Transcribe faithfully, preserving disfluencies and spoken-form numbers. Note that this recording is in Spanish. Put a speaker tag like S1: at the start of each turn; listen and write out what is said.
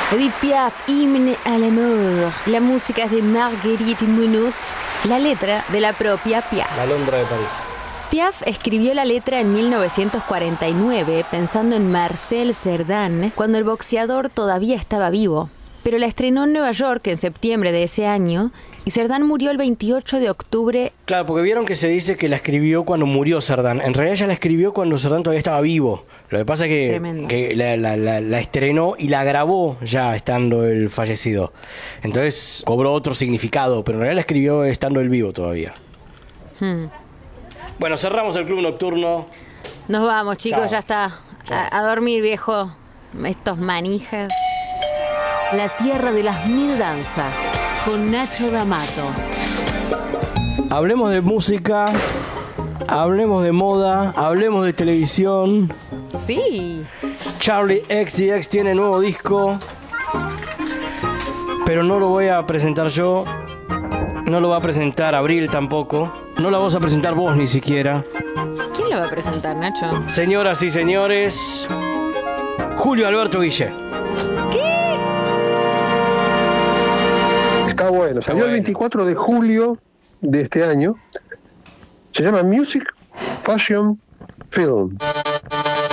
S1: Edith Piaf, Hymne à l'amour. La música es de Marguerite Munot, la letra de la propia Piaf.
S2: La Londra de París.
S1: Piaf escribió la letra en mil novecientos cuarenta y nueve pensando en Marcel Cerdan cuando el boxeador todavía estaba vivo. Pero la estrenó en Nueva York en septiembre de ese año y Cerdan murió el veintiocho de octubre.
S2: Claro, porque vieron que se dice que la escribió cuando murió Cerdan. En realidad ella la escribió cuando Cerdan todavía estaba vivo. Lo que pasa es que, que la, la, la, la estrenó y la grabó ya estando el fallecido. Entonces cobró otro significado, pero en realidad la escribió estando el vivo todavía. Hmm. Bueno, cerramos el club nocturno.
S1: Nos vamos, chicos, Chao. ya está. A, a dormir, viejo. Estos manijas.
S3: La tierra de las mil danzas, con Nacho D'Amato.
S2: Hablemos de música, hablemos de moda, hablemos de televisión.
S1: Sí.
S2: Charli X C X tiene nuevo disco, pero no lo voy a presentar yo, no lo va a presentar Abril tampoco, no la vas a presentar vos ni siquiera.
S1: ¿Quién lo va a presentar, Nacho?
S2: Señoras y señores, Julio Alberto Guillén.
S4: Está bueno, salió el veinticuatro de julio de este año. Se llama Music Fashion Film.